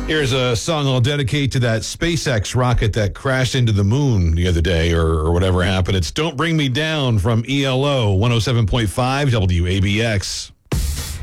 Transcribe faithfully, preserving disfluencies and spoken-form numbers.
Here's a song I'll dedicate to that SpaceX rocket that crashed into the moon the other day or, or whatever happened. It's Don't Bring Me Down from E L O one oh seven point five W A B X.